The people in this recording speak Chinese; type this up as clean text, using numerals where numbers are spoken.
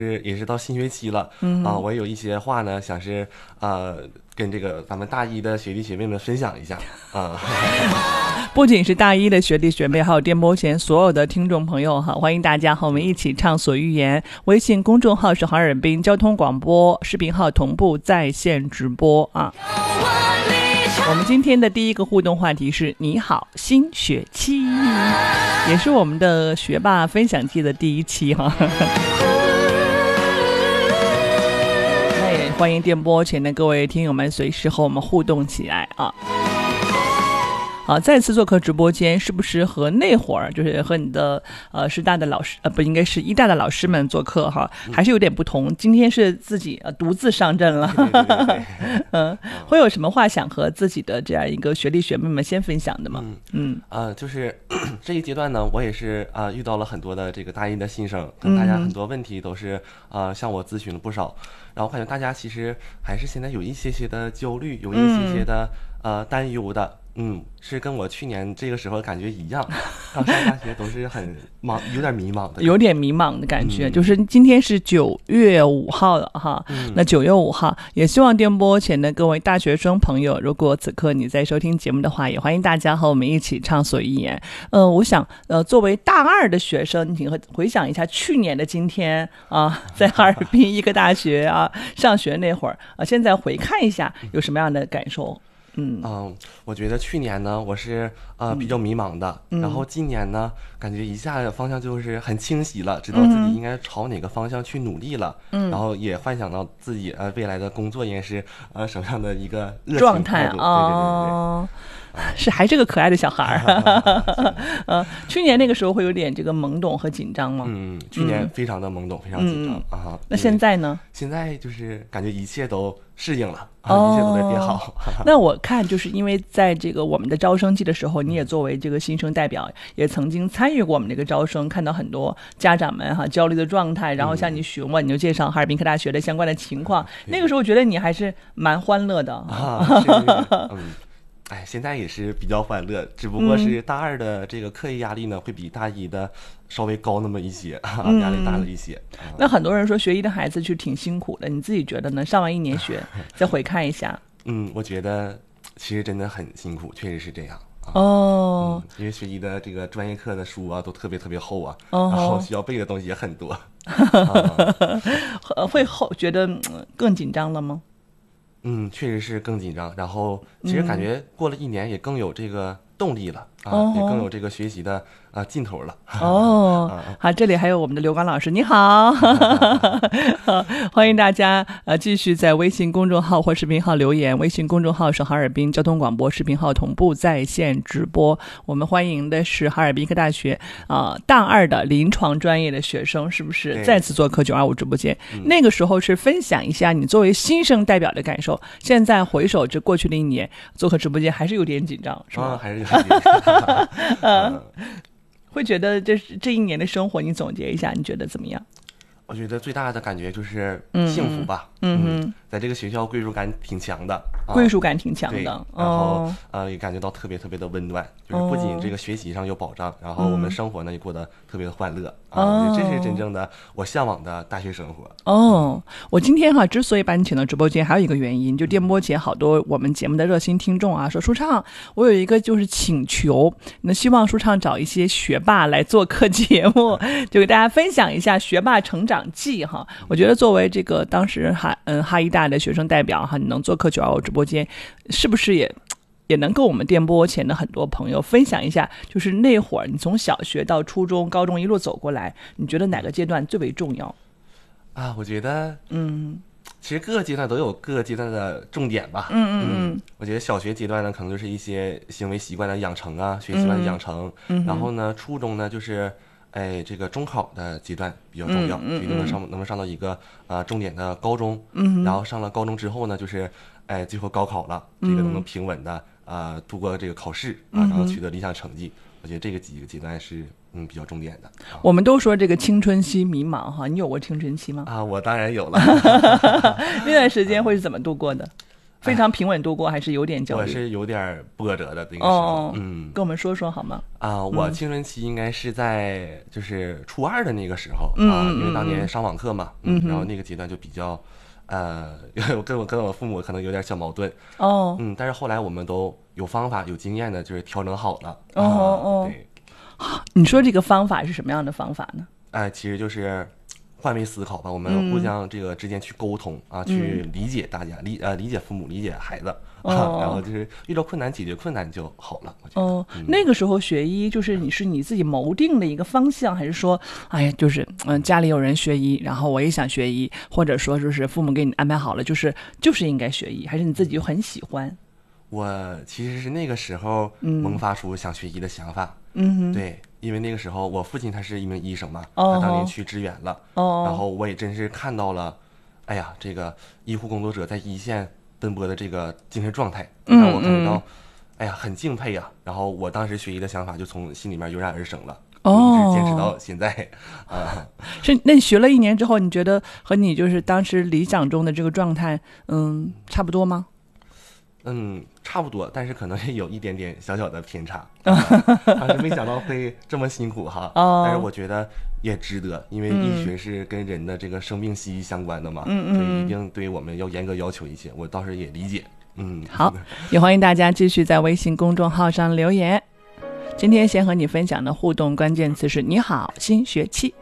也是到新学期了，我有一些话呢，想是跟这个咱们大一的学弟学妹们分享一下啊。 不仅是大一的学弟学妹，还有电波前所有的听众朋友哈，欢迎大家和我们一起畅所欲言。微信公众号是哈尔滨交通广播，视频号同步在线直播啊。我们今天的第一个互动话题是你好新学期，也是我们的学霸分享季的第一期哈。那也欢迎电波前的各位听友们随时和我们互动起来啊。好，再次做客直播间，是不是和那会儿就是和你的师大的老师不应该是医大的老师们做客哈，还是有点不同。今天是自己独自上阵了，对会有什么话想和自己的这样一个学弟学妹们先分享的吗？ 就是这一阶段呢，我也是遇到了很多的这个大一的新生，大家很多问题都是向我咨询了不少，然后我感觉大家其实还是现在有一些些的焦虑，有一些些的担忧的。是跟我去年这个时候感觉一样，刚上大学都是很忙，有点迷茫的， 有点迷茫的感觉。就是今天是9月5号了哈，那9月5号，也希望电波前的各位大学生朋友，如果此刻你在收听节目的话，也欢迎大家和我们一起畅所欲言。我想作为大二的学生，请回想一下去年的今天啊，在哈尔滨一个大学上学那会儿现在回看一下，有什么样的感受？ 我觉得去年呢，我是比较迷茫的，然后今年呢，感觉一下方向就是很清晰了，知道自己应该朝哪个方向去努力了，然后也幻想到自己未来的工作应该是什么样的一个热情状态对。 是还是个可爱的小孩去年那个时候会有点这个懵懂和紧张吗？ 去年非常的懵懂，非常紧张那现在呢？ 现在就是感觉一切都适应了一切都在变好。 那我看就是因为在这个我们的招生季的时候，你也作为这个新生代表，也曾经参与过我们这个招生，看到很多家长们焦虑的状态，然后向你询问，你就介绍哈尔滨科大学的相关的情况。那个时候觉得你还是蛮欢乐的现在也是比较欢乐，只不过是大二的这个课业压力呢，会比大一的稍微高那么一些，压力大了一些。 那很多人说学医的孩子就挺辛苦的，你自己觉得呢？上完1年学，再回看一下。 我觉得其实真的很辛苦，确实是这样。因为学医的这个专业课的书都特别特别厚然后需要背的东西也很多。 会觉得更紧张了吗？ 确实是更紧张，然后其实感觉过了1年也更有这个动力了也更有这个学习的劲头了。 好，这里还有我们的刘刚老师，你好。欢迎大家继续在微信公众号或视频号留言。微信公众号是哈尔滨交通广播，视频号同步在线直播。我们欢迎的是哈尔滨科大学大二的临床专业的学生，是不是再次做客925直播间？那个时候是分享一下你作为新生代表的感受，现在回首这过去的1年，做客直播间还是有点紧张，是吗？ 还是有点紧张。 会觉得这1年的生活你总结一下，你觉得怎么样？ 我觉得最大的感觉就是幸福吧。在这个学校归属感挺强的， 归属感挺强的。 然后也感觉到特别特别的温暖，就是不仅这个学习上有保障，然后我们生活呢也过得特别的欢乐这是真正的我向往的大学生活。 我今天之所以把你请到直播间，还有一个原因，就电波前好多我们节目的热心听众说舒畅，我有一个就是请求，那希望舒畅找一些学霸来做客节目，就给大家分享一下学霸成长记我觉得作为这个当时哈医大的学生代表你能做客925直播间，是不是也能跟我们电波前的很多朋友分享一下，就是那会儿你从小学到初中高中一路走过来，你觉得哪个阶段最为重要我觉得其实各个阶段都有各个阶段的重点吧。我觉得小学阶段呢可能就是一些行为习惯的养成学习习惯的养成，然后呢初中呢就是这个中考的阶段比较重要，决定能不能上到一个重点的高中，然后上了高中之后呢，就是最后高考了，这个能不能平稳的度过这个考试然后取得理想成绩，我觉得这个几个阶段是比较重点的。 我们都说这个青春期迷茫你有过青春期吗？ 我当然有了。 那段时间会是怎么度过的？ 非常平稳度过，还是有点焦虑？ 我是有点波折的那个时候， 跟我们说说好吗？ 我青春期应该是在就是初2的那个时候因为当年上网课嘛，然后那个阶段就比较，跟我父母可能有点小矛盾，但是后来我们都有方法有经验的，就是调整好了。对， 你说这个方法是什么样的方法呢？ 其实就是换位思考吧，我们互相这个之间去沟通去理解大家，理解父母，理解孩子。然后就是遇到困难解决困难就好了，我觉得。 那个时候学医就是你自己谋定的一个方向，还是说，哎呀，就是家里有人学医，然后我也想学医，或者说就是父母给你安排好了，就是应该学医，还是你自己就很喜欢？ 我其实是那个时候萌发出想学医的想法。对，因为那个时候我父亲他是一名医生嘛，他当年去支援了，然后我也真是看到了，哎呀，这个医护工作者在一线奔波的这个精神状态，让我感觉到，哎呀，很敬佩啊。然后我当时学医的想法就从心里面油然而生了，一直坚持到现在是，那你学了1年之后，你觉得和你就是当时理想中的这个状态，差不多吗？ 差不多，但是可能是有一点点小小的偏差。当时没想到会这么辛苦哈，但是我觉得也值得，因为医学是跟人的这个生命息息相关的嘛，所以一定对我们要严格要求一些。我倒是也理解。 好，也欢迎大家继续在微信公众号上留言。今天先和你分享的互动关键词是你好新学期。